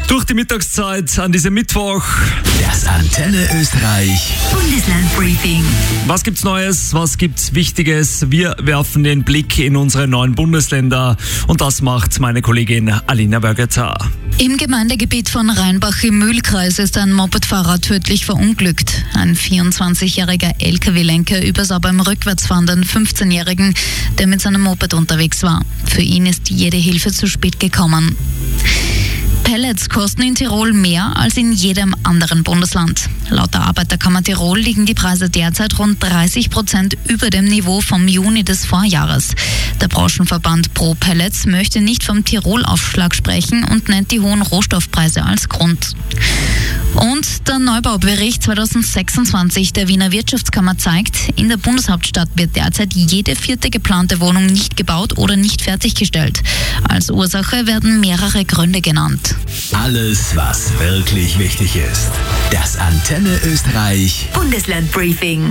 Durch die Mittagszeit an diesem Mittwoch. Das Antenne Österreich Bundeslandbriefing. Was gibt's Neues? Was gibt's Wichtiges? Wir werfen den Blick in unsere neuen Bundesländer und das macht meine Kollegin Alina Berger. Im Gemeindegebiet von Rheinbach im Mühlkreis ist ein Mopedfahrer tödlich verunglückt. Ein 24-jähriger LKW-Lenker übersah beim Rückwärtsfahrenden 15-Jährigen, der mit seinem Moped unterwegs war. Für ihn ist jede Hilfe zu spät gekommen. Pellets kosten in Tirol mehr als in jedem anderen Bundesland. Laut der Arbeiterkammer Tirol liegen die Preise derzeit rund 30% über dem Niveau vom Juni des Vorjahres. Der Branchenverband Pro Pellets möchte nicht vom Tirol-Aufschlag sprechen und nennt die hohen Rohstoffpreise als Grund. Und der Neubaubericht 2026 der Wiener Wirtschaftskammer zeigt, in der Bundeshauptstadt wird derzeit jede 4. geplante Wohnung nicht gebaut oder nicht fertiggestellt. Als Ursache werden mehrere Gründe genannt. Alles, was wirklich wichtig ist. Das Antenne Österreich Bundeslandbriefing.